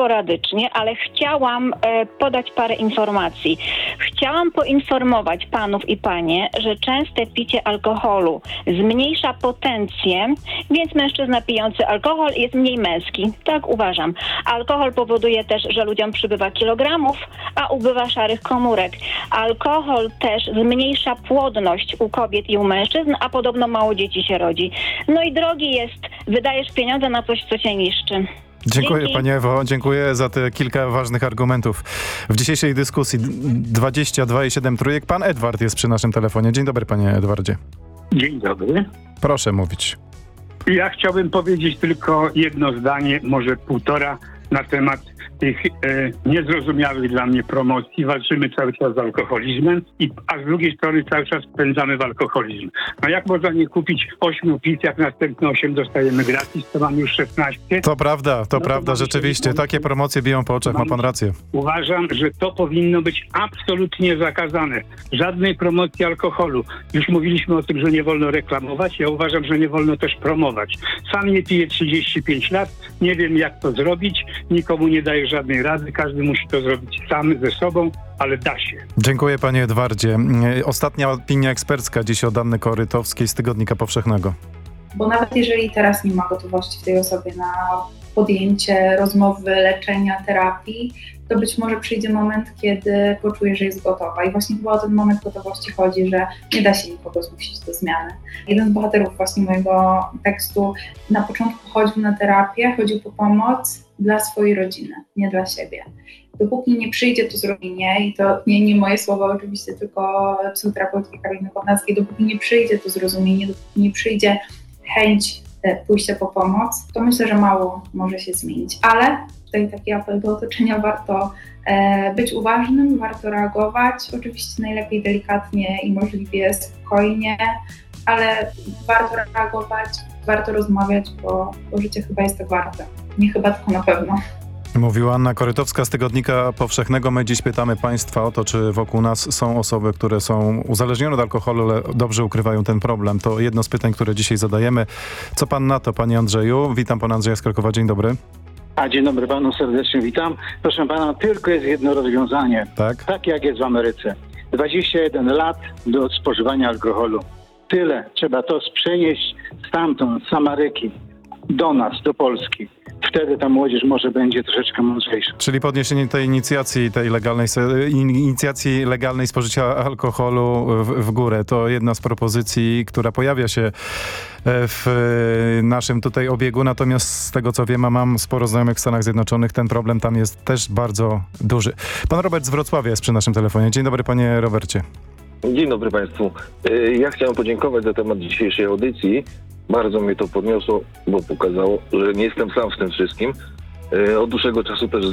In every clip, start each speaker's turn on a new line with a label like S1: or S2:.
S1: sporadycznie, ale chciałam podać parę informacji. Chciałam poinformować panów i panie, że częste picie alkoholu zmniejsza potencję, więc mężczyzna pijący alkohol jest mniej męski. Tak uważam. Alkohol powoduje też, że ludziom przybywa kilogramów, a ubywa szarych komórek. Alkohol też zmniejsza płodność u kobiet i u mężczyzn, a podobno mało dzieci się rodzi. No i drogi jest, wydajesz pieniądze na coś, co cię niszczy.
S2: Dziękuję
S1: Dzięki.
S2: Pani Ewo, dziękuję za te kilka ważnych argumentów. W dzisiejszej dyskusji 22,7 trójek. Pan Edward jest przy naszym telefonie. Dzień dobry, panie Edwardzie.
S3: Dzień dobry.
S2: Proszę mówić.
S3: Ja chciałbym powiedzieć tylko jedno zdanie, może półtora, na temat tych niezrozumiałych dla mnie promocji. Walczymy cały czas z alkoholizmem, a z drugiej strony cały czas spędzamy w alkoholizm. No jak można nie kupić 8 piw, jak następne 8 dostajemy gratis, to mamy już 16.
S2: To prawda,
S3: mamy
S2: rzeczywiście. Takie promocje biją po oczach, ma pan rację.
S3: Uważam, że to powinno być absolutnie zakazane. Żadnej promocji alkoholu. Już mówiliśmy o tym, że nie wolno reklamować. Ja uważam, że nie wolno też promować. Sam nie piję 35 lat. Nie wiem, jak to zrobić. Nikomu nie daję żadnej rady. Każdy musi to zrobić sam ze sobą, ale da się.
S2: Dziękuję, panie Edwardzie. Ostatnia opinia ekspercka dziś od Anny Korytowskiej z Tygodnika Powszechnego.
S4: Bo nawet jeżeli teraz nie ma gotowości w tej osobie na podjęcie rozmowy, leczenia, terapii, to być może przyjdzie moment, kiedy poczuje, że jest gotowa. I właśnie chyba o ten moment gotowości chodzi, że nie da się nikogo zmusić do zmiany. Jeden z bohaterów właśnie mojego tekstu na początku chodził na terapię, chodził po pomoc dla swojej rodziny, nie dla siebie. Dopóki nie przyjdzie to zrozumienie, i to nie moje słowa oczywiście, tylko psychoterapeutki Karoliny Kownackiej, dopóki nie przyjdzie to zrozumienie, dopóki nie przyjdzie chęć pójścia po pomoc, to myślę, że mało może się zmienić. Ale tutaj taki apel do otoczenia, warto być uważnym, warto reagować, oczywiście najlepiej delikatnie i możliwie spokojnie, ale warto reagować, warto rozmawiać, bo życie chyba jest tak warte. Nie chyba, tylko na pewno.
S2: Mówiła Anna Korytowska z Tygodnika Powszechnego. My dziś pytamy państwa o to, czy wokół nas są osoby, które są uzależnione od alkoholu, ale dobrze ukrywają ten problem. To jedno z pytań, które dzisiaj zadajemy. Co pan na to, panie Andrzeju? Witam pana Andrzeja z Krakowa. Dzień dobry.
S5: Dzień dobry panu, serdecznie witam. Proszę pana, tylko jest jedno rozwiązanie. Tak jak jest w Ameryce. 21 lat do spożywania alkoholu. Tyle. Trzeba to przenieść stamtąd, z Ameryki, do nas, do Polski. Wtedy ta młodzież może będzie troszeczkę mądrzejsza.
S2: Czyli podniesienie tej inicjacji legalnej spożycia alkoholu w górę. To jedna z propozycji, która pojawia się w naszym tutaj obiegu. Natomiast z tego co wiem, a mam sporo znajomych w Stanach Zjednoczonych, ten problem tam jest też bardzo duży. Pan Robert z Wrocławia jest przy naszym telefonie. Dzień dobry, panie Robercie.
S6: Dzień dobry państwu. Ja chciałem podziękować za temat dzisiejszej audycji. Bardzo mnie to podniosło, bo pokazało, że nie jestem sam w tym wszystkim. Od dłuższego czasu też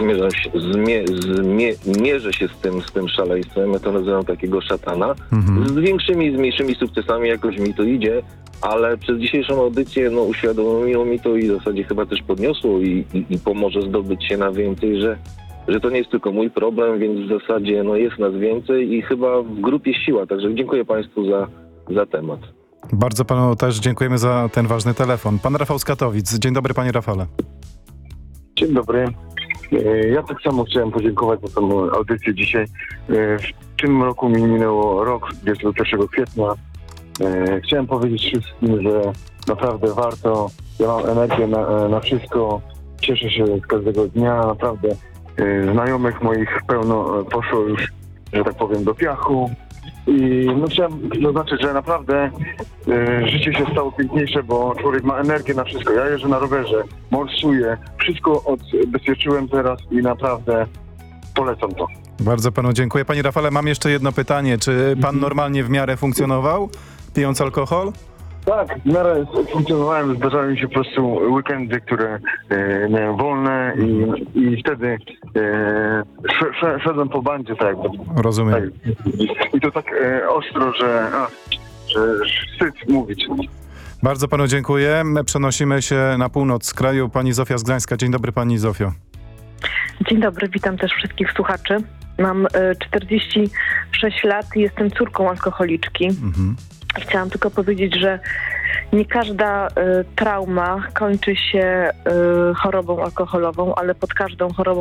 S6: mierzę się z tym szaleństwem. Ja to nazywam takiego szatana. Z większymi, z mniejszymi sukcesami jakoś mi to idzie, ale przez dzisiejszą audycję uświadomiło mi to i w zasadzie chyba też podniosło i pomoże zdobyć się na więcej, że to nie jest tylko mój problem, więc w zasadzie jest nas więcej i chyba w grupie siła. Także dziękuję państwu za temat.
S2: Bardzo panu też dziękujemy za ten ważny telefon. Pan Rafał z Katowic. Dzień dobry, panie Rafale.
S7: Dzień dobry. Ja tak samo chciałem podziękować za tę audycję dzisiaj. W tym roku mi minęło rok, 21 kwietnia. Chciałem powiedzieć wszystkim, że naprawdę warto. Ja mam energię na wszystko. Cieszę się z każdego dnia. Naprawdę znajomych moich pełno poszło już, że tak powiem, do piachu. I chciałem zaznaczyć, że naprawdę życie się stało piękniejsze, bo człowiek ma energię na wszystko. Ja jeżdżę na rowerze, morsuję, wszystko odbezpieczyłem teraz i naprawdę polecam to.
S2: Bardzo panu dziękuję. Panie Rafale, mam jeszcze jedno pytanie. Czy pan normalnie w miarę funkcjonował, pijąc alkohol?
S7: Tak, w miarę funkcjonowałem, zdarzały mi się po prostu weekendy, które miałem wolne i wtedy szedłem po bandzie, tak jakby.
S2: Rozumiem.
S7: Tak. I to tak ostro, że wstyd mówić.
S2: Bardzo panu dziękuję. Przenosimy się na północ kraju. Pani Zofia z Gdańska. Dzień dobry, pani Zofio.
S8: Dzień dobry, witam też wszystkich słuchaczy. Mam 46 lat i jestem córką alkoholiczki. Chciałam tylko powiedzieć, że nie każda trauma kończy się chorobą alkoholową, ale pod każdą chorobą